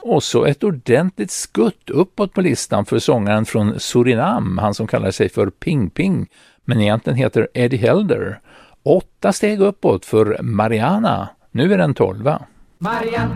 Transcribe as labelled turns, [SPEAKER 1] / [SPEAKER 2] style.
[SPEAKER 1] Och så ett ordentligt skutt uppåt på listan för sångaren från Surinam, han som kallar sig för Ping Ping, men egentligen heter Eddie Helder. 8 steg uppåt för Mariana, nu är den 12.
[SPEAKER 2] Marian,